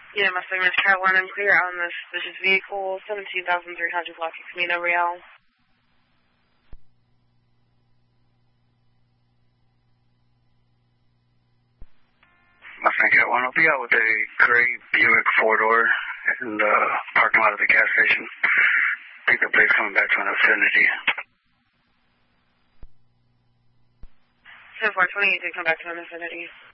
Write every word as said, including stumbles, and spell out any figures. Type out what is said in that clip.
Yeah, my name is Caroline. I'm clear on this suspicious vehicle, seventeen thousand three hundred block of Camino Real. Mustang Cat one, I'll be out with a gray Buick four-door in the parking lot of the gas station. I think the plate's coming back to an Affinity. ten four twenty, you can come back to an Affinity.